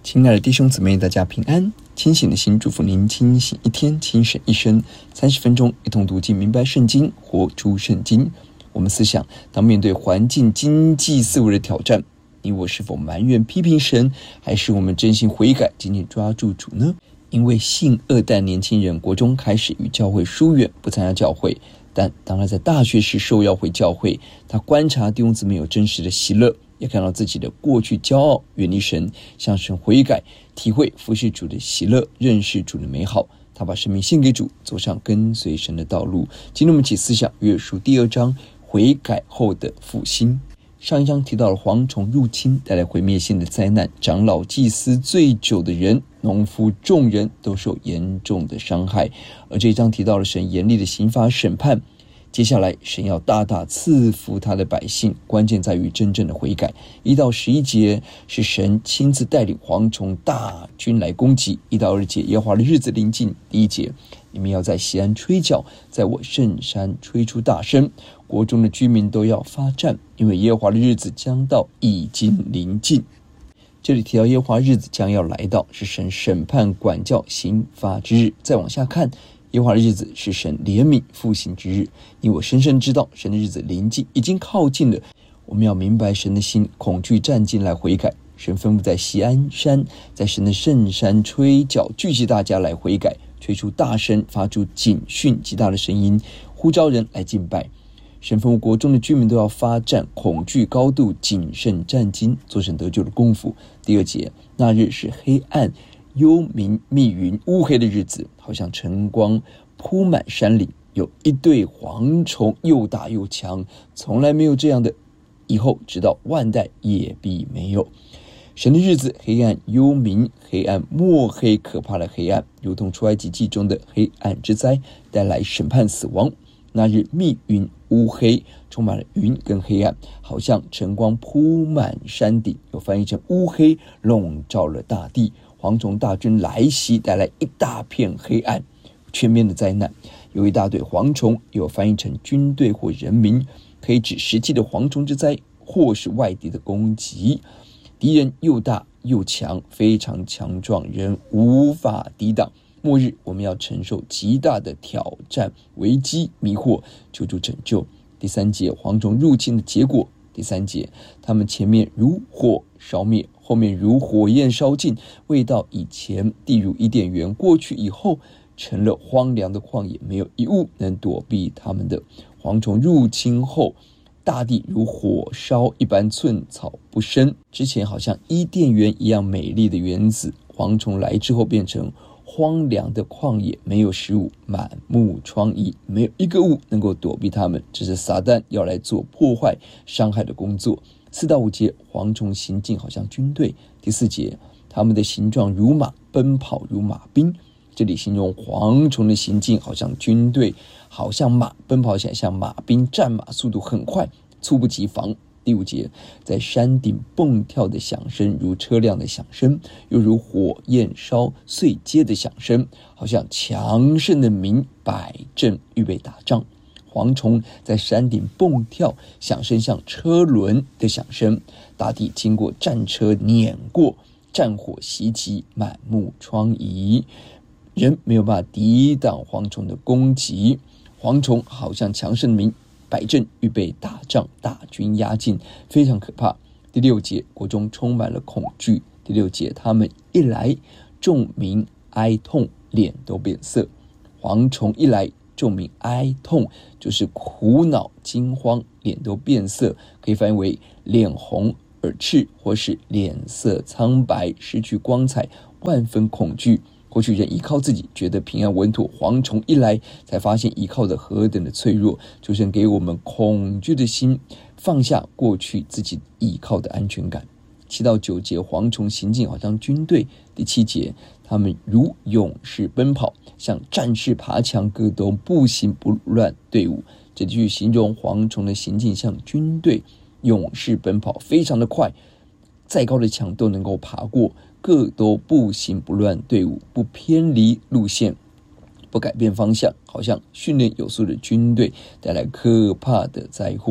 亲爱的弟兄姊妹，大家平安。清醒的心祝福您清醒一天，轻省一生。30分钟一同读经，明白圣经，活出圣经。我们思想，当面对环境、经济、思维的挑战，你我是否埋怨批评神，还是我们真心悔改，紧紧抓住主呢？因为性二代年轻人国中开始与教会疏远，不参加教会，但当他在大学时受邀回教会，他观察弟兄姊妹有真实的喜乐，也看到自己的过去骄傲，远离神，向神悔改，体会服侍主的喜乐，认识主的美好。他把生命献给主，走上跟随神的道路。今天我们一起思想约书第2章悔改后的复兴。上一章提到了蝗虫入侵带来毁灭性的灾难，长老、祭司、醉酒的人、农夫、众人都受严重的伤害。而这一章提到了神严厉的刑罚审判，接下来神要大大赐福他的百姓，关键在于真正的悔改。1到11节是神亲自带领蝗虫大军来攻击。1到2节耶和华的日子临近。第1节，你们要在锡安吹角，在我圣山吹出大声，国中的居民都要发战，因为耶和华的日子将到，已经临近。这里提到耶和华日子将要来到，是神审判管教刑罚之日。再往下看，耶和华的日子是神怜悯复兴之日。因为我深深知道神的日子临近，已经靠近了。我们要明白神的心，恐惧战进来悔改。神吩咐在锡安山，在神的圣山吹角，聚集大家来悔改，吹出大声，发出警讯极大的声音，呼召人来敬拜。神吩咐国中的居民都要发战，恐惧高度，谨慎战兢，做神得救的功夫。第2节，那日是黑暗、幽冥、密云、乌黑的日子，好像晨光铺满山岭，有一对蝗虫，又大又强，从来没有这样的，以后直到万代也必没有。神的日子黑暗幽冥，黑暗墨黑，可怕的黑暗，如同出埃及记中的黑暗之灾，带来审判死亡。那日密云乌黑，充满了云跟黑暗，好像晨光铺满山顶，有翻译成乌黑笼罩了大地。蝗虫大军来袭，带来一大片黑暗，全面的灾难。有一大队蝗虫，有翻译成军队或人民，可以指实际的蝗虫之灾，或是外敌的攻击。敌人又大又强，非常强壮，人无法抵挡。末日我们要承受极大的挑战、危机、迷惑，求主拯救。第3节，蝗虫入侵的结果。第3节，他们前面如火烧灭，后面如火焰烧尽，未到以前，地如伊甸园，过去以后，成了荒凉的旷野，没有一物能躲避他们的。蝗虫入侵后，大地如火烧一般，寸草不生。之前好像伊甸园一样美丽的园子，蝗虫来之后变成荒凉的旷野，没有食物，满目疮痍，没有一个物能够躲避他们。这是撒旦要来做破坏、伤害的工作。4到5节，蝗虫行进好像军队。第4节，他们的形状如马，奔跑如马兵。这里形容蝗虫的行进好像军队，好像马，奔跑起来像马兵，战马速度很快，猝不及防。第5节，在山顶蹦跳的响声，如车辆的响声，又如火焰烧碎秸的响声，好像强盛的民摆阵预备打仗。蝗虫在山顶蹦跳，响声像车轮的响声，大地经过战车碾过，战火袭击，满目疮痍，人没有办法抵挡蝗虫的攻击。蝗虫好像强盛的民摆阵预备打仗，大军压境，非常可怕。第6节，国中充满了恐惧。第6节，他们一来，众民哀痛，脸都变色。蝗虫一来，众民哀痛，就是苦恼惊慌，脸都变色，可以翻译为脸红耳赤，或是脸色苍白，失去光彩，万分恐惧。过去人依靠自己觉得平安稳妥，蝗虫一来才发现依靠的何等的脆弱。求神给我们恐惧的心，放下过去自己依靠的安全感。7到9节，蝗虫行进好像军队。第7节，他们如勇士奔跑，像战士爬墙，各都不行不乱队伍。这句形容蝗虫的行进像军队，勇士奔跑，非常的快，再高的墙都能够爬过，各都不行不乱队伍，不偏离路线，不不改变方向，好像训练有素的军队，带来可怕的灾祸。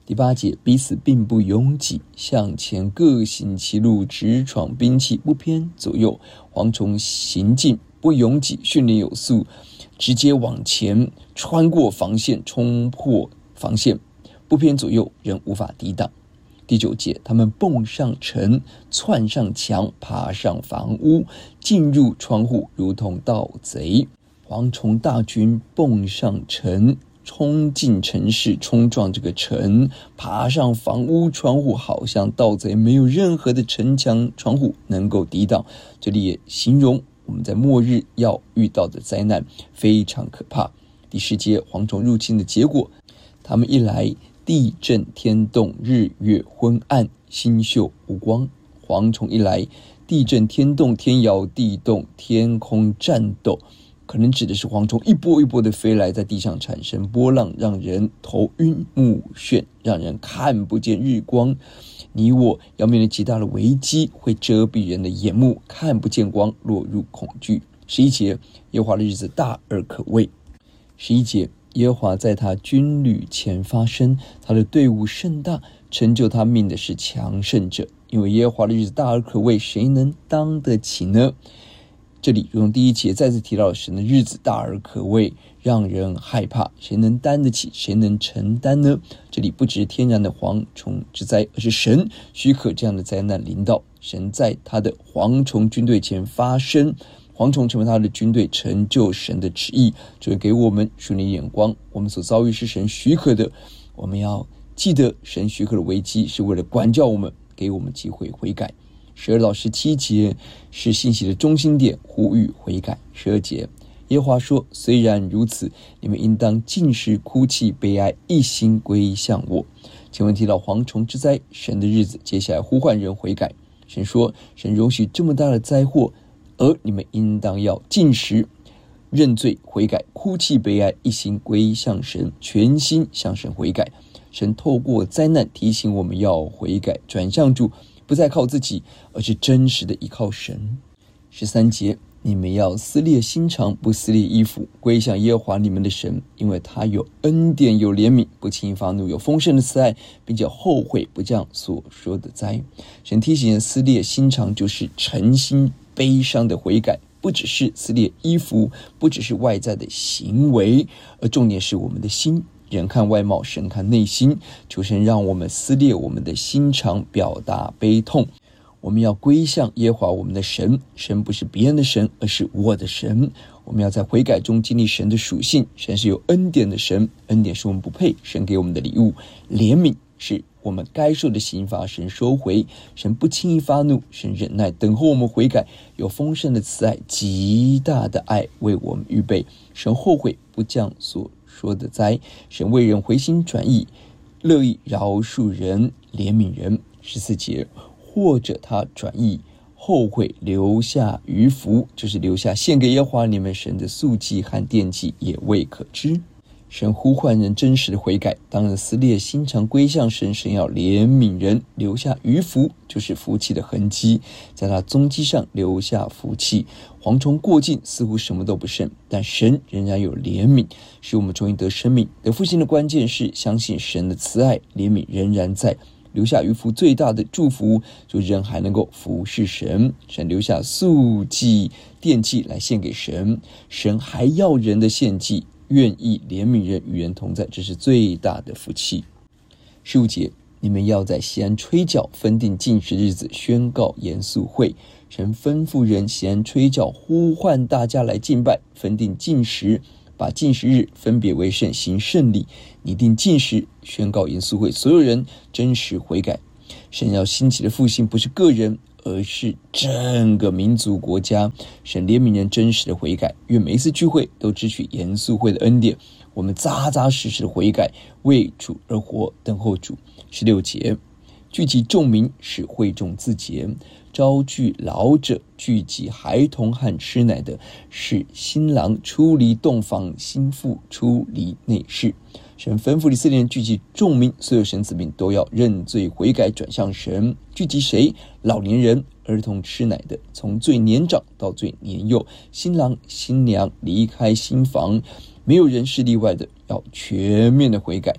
第8节，彼此并不拥挤，向前各行其路，直闯兵器，不偏左右。蝗虫行进不拥挤，训练有素，直接往前穿过防线，冲破防线，不偏左右，人无法抵挡。第9节，他们蹦上城，窜上墙，爬上房屋，进入窗户，如同盗贼。蝗虫大军蹦上城，冲进城市，冲撞这个城，爬上房屋窗户，好像盗贼，没有任何的城墙窗户能够抵挡。这里也形容我们在末日要遇到的灾难非常可怕。第10节，蝗虫入侵的结果，他们一来，地震天动，日月昏暗，星宿无光。蝗虫一来，地震天动，天摇地动，天空颤抖，可能指的是蝗虫一波一波的飞来，在地上产生波浪，让人头晕目眩，让人看不见日光。你我要面临极大的危机，会遮蔽人的眼目，看不见光，落入恐惧。11节，耶和华的日子大而可畏。11节，耶和华在他军旅前发声，他的队伍甚大，成就他命的是强盛者。因为耶和华的日子大而可畏，谁能当得起呢？这里如同第1节再次提到神的日子大而可畏，让人害怕，谁能担得起，谁能承担呢？这里不只是天然的蝗虫之灾，而是神许可这样的灾难临到。神在他的蝗虫军队前发声，蝗虫成为他的军队，成就神的旨意，就会给我们属灵眼光。我们所遭遇是神许可的，我们要记得神许可的危机是为了管教我们，给我们机会悔改。12到17节是信息的中心点，呼吁悔改。12节，耶和华说，虽然如此，你们应当禁食、哭泣、悲哀，一心归向我。前面提到蝗虫之灾，神的日子，接下来呼唤人悔改。神说，神容许这么大的灾祸，而你们应当要禁食、认罪、悔改、哭泣、悲哀，一心归向神，全心向神悔改。神透过灾难提醒我们要悔改，转向主，不再靠自己，而是真实的依靠神。13节，你们要撕裂心肠，不撕裂衣服，归向耶和华你们的神，因为他有恩典，有怜悯，不轻易发怒，有丰盛的慈爱，并且后悔不降所说的灾。神提醒人撕裂心肠，就是诚心悲伤的悔改，不只是撕裂衣服，不只是外在的行为，而重点是我们的心。人看外貌，神看内心，求神让我们撕裂我们的心肠，表达悲痛。我们要归向耶和华我们的神，神不是别人的神，而是我的神。我们要在悔改中经历神的属性，神是有恩典的神，恩典是我们不配，神给我们的礼物。怜悯是我们该受的刑罚，神收回，神不轻易发怒，神忍耐等候我们悔改，有丰盛的慈爱，极大的爱为我们预备。神后悔不降所说的灾，神为人回心转意，乐意饶恕人，怜悯人。14节，或者他转意后悔，留下余福，就是留下献给耶和华你们神的素祭和奠祭，也未可知。神呼唤人真实的悔改，当然撕裂心肠归向神，神要怜悯人，留下余福，就是福气的痕迹，在他踪迹上留下福气。蝗虫过境，似乎什么都不剩，但神仍然有怜悯，使我们重新得生命。得复兴的关键是相信神的慈爱，怜悯仍然在。留下余福最大的祝福，就人还能够服侍神。神留下素祭、奠祭来献给神，神还要人的献祭，愿意怜悯人，与人同在，这是最大的福气。15节，你们要在西安吹角，分定禁食日子，宣告严肃会。神吩咐人西安吹角，呼唤大家来敬拜，分定禁食，把禁食日分别为圣，行圣礼，拟定禁食，宣告严肃会，所有人真实悔改。神要兴起的复兴不是个人，而是整个民族国家。神怜悯人真实的悔改，愿每一次聚会都支取严肃会的恩典，我们扎扎实实的悔改，为主而活，等候主。16节，聚集众民，使会众自洁，招聚老者，聚集孩童和吃奶的，使新郎出离洞房，新妇出离内室。神吩咐以色列人聚集众民，所有神子民都要认罪悔改，转向神。聚集谁？老年人、儿童吃奶的，从最年长到最年幼，新郎新娘离开新房，没有人是例外的，要全面的悔改。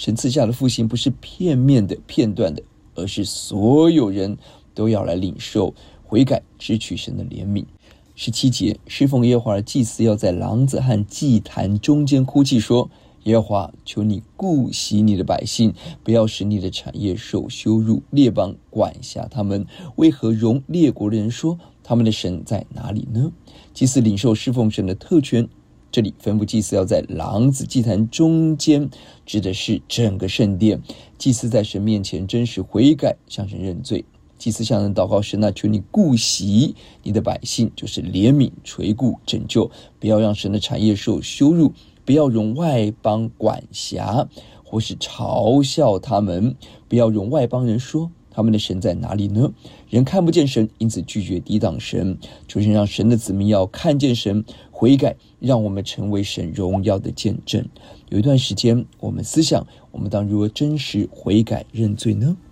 神赐下的复兴不是片面的、片段的，而是所有人都要来领受悔改，支取神的怜悯。17节，侍奉耶和华的祭司要在廊子和祭坛中间哭泣说，耶和华，求你顾惜你的百姓，不要使你的产业受羞辱，列邦管辖他们，为何容列国的人说他们的神在哪里呢？祭司领受侍奉神的特权，这里吩咐祭司要在廊子祭坛中间，指的是整个圣殿。祭司在神面前真实悔改，向神认罪。祭司向神祷告，神求你顾惜你的百姓，就是怜悯、垂顾、拯救，不要让神的产业受羞辱，不要容外邦管辖，或是嘲笑他们，不要容外邦人说他们的神在哪里呢？人看不见神，因此拒绝抵挡神。求神让神的子民要看见神，悔改，让我们成为神荣耀的见证。有一段时间，我们思想，我们当如何真实悔改认罪呢？